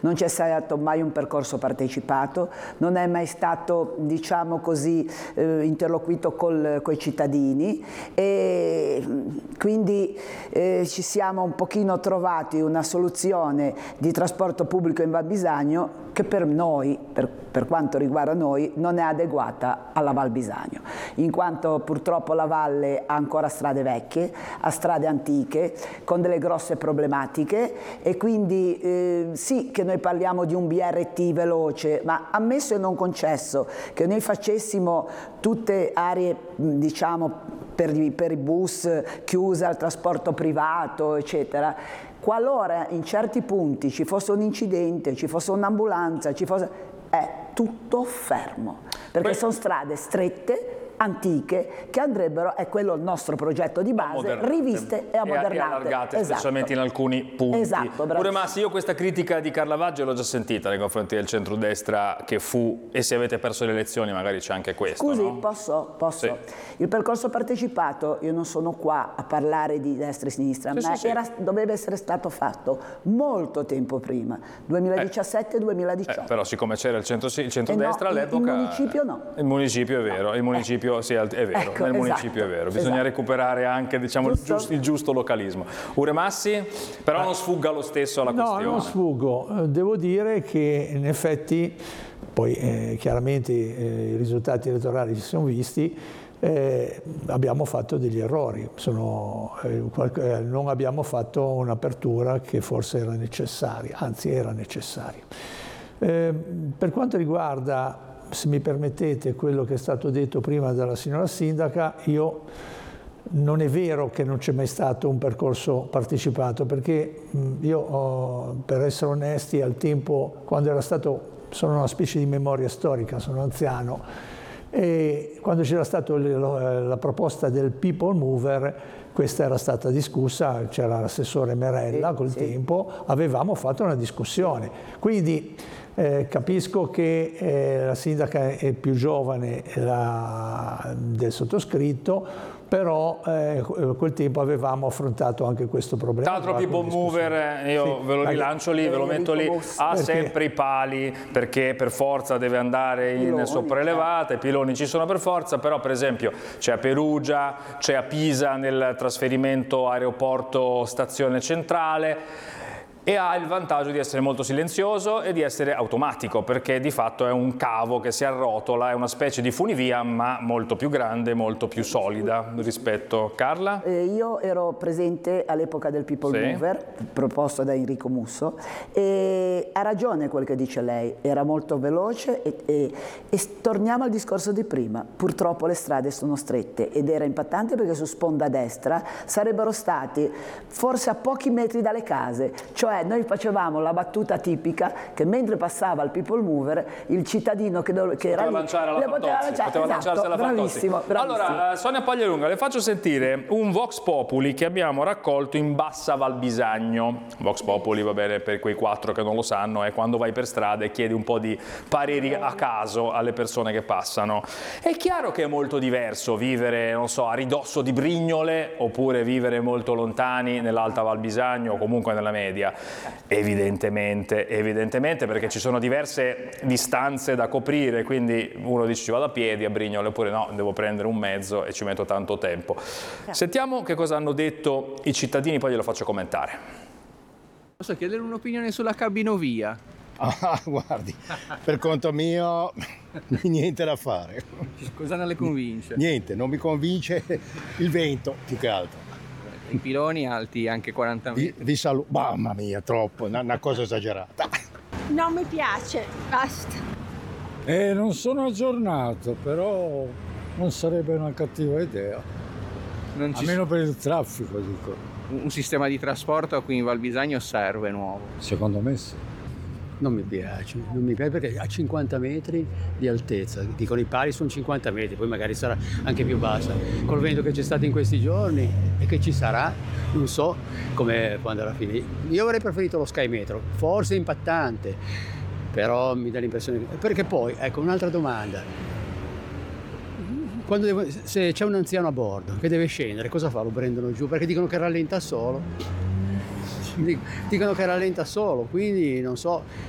non c'è stato mai un percorso partecipato, non è mai stato, diciamo così, interloquito con i cittadini, e quindi ci siamo un pochino trovati una soluzione di trasporto pubblico in Val Bisagno che per noi, per quanto riguarda noi, non è adeguata alla Val Bisagno, in quanto purtroppo la valle ha ancora strade vecchie, ha strade antiche, con delle grosse problematiche, e quindi sì che noi parliamo di un BRT veloce, ma ammesso e non concesso che noi facessimo tutte aree, diciamo, per i bus chiuse al trasporto privato, eccetera, qualora in certi punti ci fosse un incidente, ci fosse un'ambulanza, è tutto fermo, perché sono strade strette, antiche, che andrebbero, è quello il nostro progetto di base, riviste e ammodernate. E allargate, esatto. Specialmente in alcuni punti. Esatto, Pure Massi, io questa critica di Carlavaggio l'ho già sentita nei confronti del centrodestra che fu, e se avete perso le elezioni magari c'è anche questo. Scusi, no? posso? Sì. Il percorso partecipato, io non sono qua a parlare di destra e sinistra, ma doveva essere stato fatto molto tempo prima, 2017-2018. Però siccome c'era il centrodestra all'epoca... Il municipio no. Il municipio è vero, il municipio sì, è vero, Ecco, nel municipio è vero, bisogna recuperare anche, diciamo, il giusto localismo. Massi, però non sfugga lo stesso alla questione. No, non sfuggo, devo dire che in effetti, poi chiaramente i risultati elettorali si sono visti, abbiamo fatto degli errori, non abbiamo fatto un'apertura che forse era necessaria, anzi era necessaria. Per quanto riguarda, se mi permettete, quello che è stato detto prima dalla signora Sindaca, non è vero che non c'è mai stato un percorso partecipato, perché io, per essere onesti, al tempo, quando era stato, sono una specie di memoria storica, sono anziano, e quando c'era stata la proposta del People Mover, questa era stata discussa, c'era l'assessore Merella col tempo, avevamo fatto una discussione. Quindi capisco che la sindaca è più giovane del sottoscritto, però a quel tempo avevamo affrontato anche questo problema. Tra l'altro People Mover, io ve lo rilancio lì, ve lo metto lì, ha sempre i pali, perché per forza deve andare in sopraelevata, i piloni ci sono per forza, però per esempio c'è a Perugia, c'è a Pisa nel trasferimento aeroporto-stazione centrale, e ha il vantaggio di essere molto silenzioso e di essere automatico, perché di fatto è un cavo che si arrotola, è una specie di funivia ma molto più grande, molto più solida rispetto. Carla? Io ero presente all'epoca del People Mover, proposto da Enrico Musso, e ha ragione quel che dice lei, era molto veloce e torniamo al discorso di prima, purtroppo le strade sono strette ed era impattante perché su sponda destra sarebbero stati forse a pochi metri dalle case, cioè noi facevamo la battuta tipica che mentre passava il People Mover il cittadino che era lì poteva lanciarsi alla Fantozzi. Bravissimo. Allora Sonia Pagliarunga, le faccio sentire un Vox Populi che abbiamo raccolto in Bassa Val Bisagno. Vox Populi, va bene, per quei 4 che non lo sanno, è quando vai per strada e chiedi un po' di pareri a caso alle persone che passano. È chiaro che è molto diverso vivere, non so, a ridosso di Brignole oppure vivere molto lontani nell'Alta Val Bisagno o comunque nella media. Evidentemente, perché ci sono diverse distanze da coprire, quindi uno dice ci vado a piedi a Brignole, oppure no, devo prendere un mezzo e ci metto tanto tempo. Sentiamo che cosa hanno detto i cittadini, poi glielo faccio commentare. Posso chiedere un'opinione sulla cabinovia? Guardi, per conto mio niente da fare. Cosa non le convince? Niente, non mi convince il vento, più che altro. I piloni alti anche 40 metri. Mamma mia, troppo, una cosa esagerata. Non mi piace, basta. Non sono aggiornato, però non sarebbe una cattiva idea. Almeno per il traffico, dico. Un sistema di trasporto qui in Val Bisagno serve nuovo? Secondo me sì. Non mi piace perché a 50 metri di altezza, dicono i pali sono 50 metri, poi magari sarà anche più bassa. Col vento che c'è stato in questi giorni e che ci sarà, non so come quando alla fine. Io avrei preferito lo Sky Metro, forse impattante, però mi dà l'impressione. Perché poi, ecco, un'altra domanda. Se c'è un anziano a bordo che deve scendere, cosa fa? Lo prendono giù? Perché dicono che rallenta solo. Dicono che rallenta solo, quindi non so,